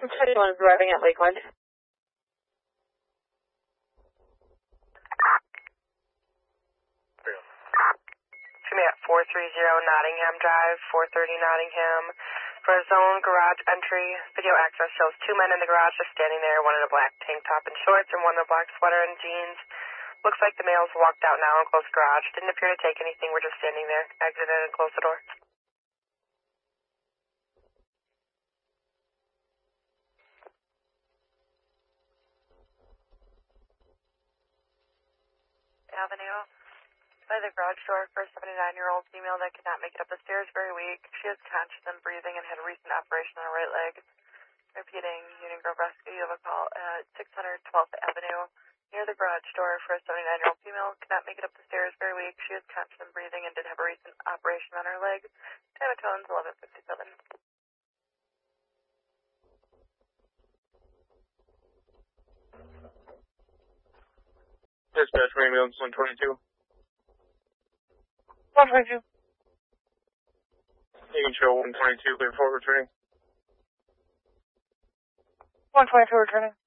21 is arriving at Lakeland. Excuse me, at 430 Nottingham Drive, 430 Nottingham. For zone garage entry, video access shows 2 men in the garage just standing there, one in a black tank top and shorts and one in a black sweater and jeans. Looks like the males walked out now and closed the garage. Didn't appear to take anything, we're just standing there. Exited and closed the door. Avenue. By the garage door for a 79-year-old female that could not make it up the stairs, very weak. She is conscious and breathing and had a recent operation on her right leg. Repeating, Union Grove Rescue, you have a call at 600 12th Avenue. Near the garage door for a 79-year-old female, could not make it up the stairs, very weak. She is conscious and breathing and did have a recent operation on her leg. Time of tones 11:57. Dispatch for ambulance 122. 122. You can show 122 clear for returning. 122 returning.